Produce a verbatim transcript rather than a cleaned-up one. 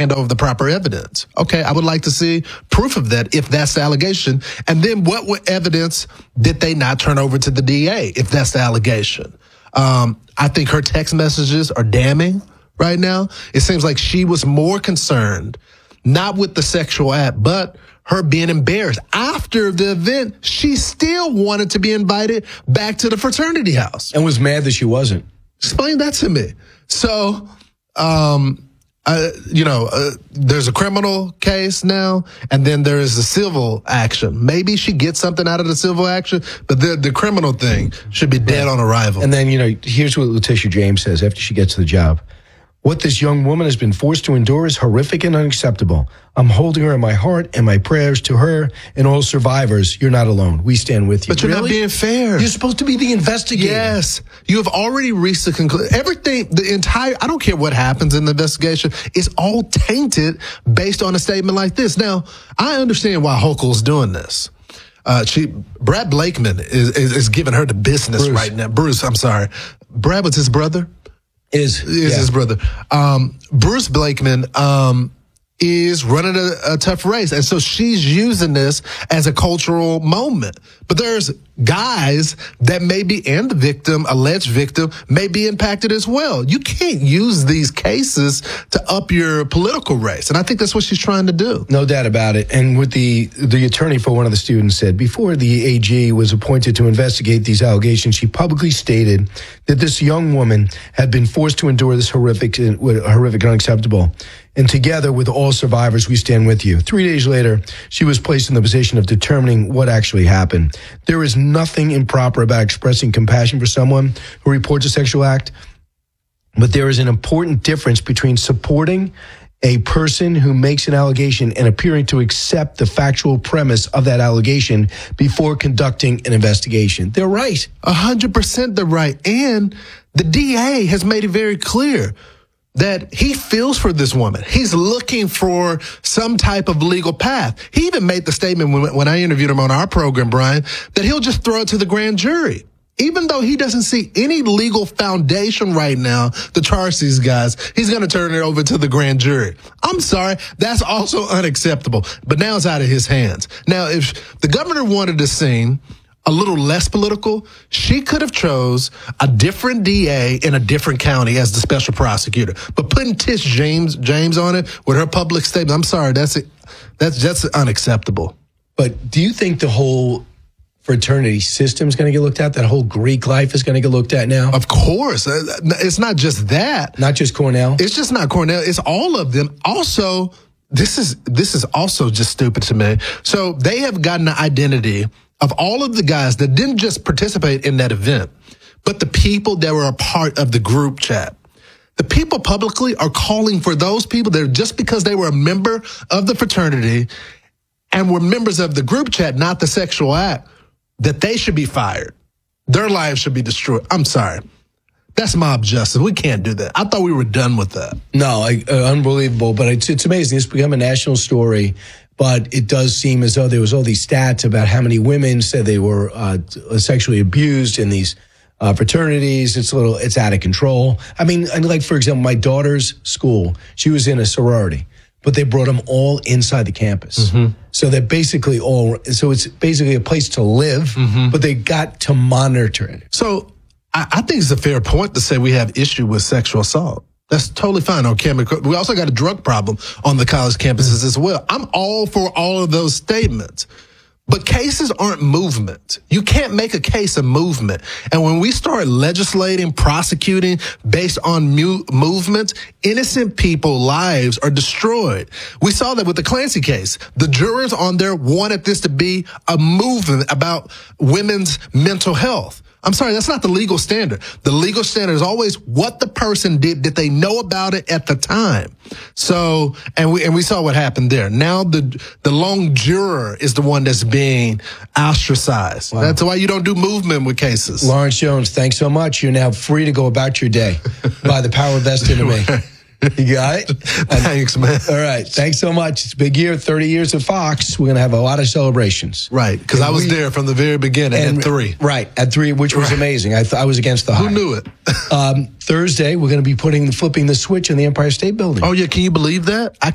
hand over the proper evidence. Okay, I would like to see proof of that if that's the allegation. And then what what evidence did they not turn over to the D A if that's the allegation? Um, I think her text messages are damning right now. It seems like she was more concerned, not with the sexual act, but her being embarrassed. After the event, she still wanted to be invited back to the fraternity house. And was mad that she wasn't. Explain that to me. So, um, uh, you know, uh, there's a criminal case now, and then there is a civil action. Maybe she gets something out of the civil action, but the the criminal thing should be dead right on arrival. And then, you know, here's what Letitia James says after she gets the job. What this young woman has been forced to endure is horrific and unacceptable. I'm holding her in my heart and my prayers to her and all survivors. You're not alone. We stand with you. But you're really? not being fair. You're supposed to be the investigator. Yes. You have already reached the conclusion. Everything, the entire, I don't care what happens in the investigation, it's all tainted based on a statement like this. Now, I understand why Hochul's doing this. Uh, she, Brad Blakeman is, is, is giving her the business Bruce. right now. Bruce, I'm sorry. Brad was his brother? Is is yeah. his brother. Um, Bruce Blakeman um, is running a, a tough race. And so she's using this as a cultural moment. But there's guys that may be, and the victim, alleged victim, may be impacted as well. You can't use these cases to up your political race. And I think that's what she's trying to do. No doubt about it. And what the, the attorney for one of the students said, before the A G was appointed to investigate these allegations, she publicly stated that this young woman had been forced to endure this horrific, horrific and unacceptable. And together with all survivors, we stand with you. Three days later, she was placed in the position of determining what actually happened. There is nothing improper about expressing compassion for someone who reports a sexual act, but there is an important difference between supporting a person who makes an allegation and appearing to accept the factual premise of that allegation before conducting an investigation. They're right. A hundred percent they're right. And the D A has made it very clear that he feels for this woman. He's looking for some type of legal path. He even made the statement when, when I interviewed him on our program, Brian, that he'll just throw it to the grand jury. Even though he doesn't see any legal foundation right now to charge these guys, he's going to turn it over to the grand jury. I'm sorry, that's also unacceptable. But now it's out of his hands. Now, if the governor wanted to seem a little less political, she could have chose a different D A in a different county as the special prosecutor. But putting Tish James James on it with her public statement, I'm sorry, that's it. That's just unacceptable. But do you think the whole fraternity system is going to get looked at? That whole Greek life is going to get looked at now? Of course. It's not just that. Not just Cornell? It's just not Cornell. It's all of them. Also, this is this is also just stupid to me. So they have gotten an identity of all of the guys that didn't just participate in that event, but the people that were a part of the group chat. The people publicly are calling for those people that just because they were a member of the fraternity and were members of the group chat, not the sexual act, that they should be fired. Their lives should be destroyed. I'm sorry. That's mob justice. We can't do that. I thought we were done with that. No, I, uh, unbelievable. But it's, it's amazing. It's become a national story. But it does seem as though there was all these stats about how many women said they were uh, sexually abused in these uh, fraternities. It's a little, it's out of control. I mean, like, for example, my daughter's school, she was in a sorority, but they brought them all inside the campus. Mm-hmm. So they're basically all, so it's basically a place to live, mm-hmm. but they got to monitor it. So I, I think it's a fair point to say we have issue with sexual assault. That's totally fine on campus. We also got a drug problem on the college campuses as well. I'm all for all of those statements. But cases aren't movement. You can't make a case a movement. And when we start legislating, prosecuting based on mu- movements, innocent people's lives are destroyed. We saw that with the Clancy case. The jurors on there wanted this to be a movement about women's mental health. I'm sorry, that's not the legal standard. The legal standard is always what the person did. Did they know about it at the time? So, and we and we saw what happened there. Now the the lone juror is the one that's being ostracized. Wow. That's why you don't do movement with cases. Lawrence Jones, thanks so much. You're now free to go about your day by the power vested in me. You got it? Thanks, man. All right. Thanks so much. It's a big year, thirty years of Fox. We're going to have a lot of celebrations. Right, because I was we, there from the very beginning and, at three. Right, at three, which was right. amazing. I, th- I was against the high. Who knew it? um, Thursday, we're going to be putting flipping the switch in the Empire State Building. Oh, yeah. Can you believe that? I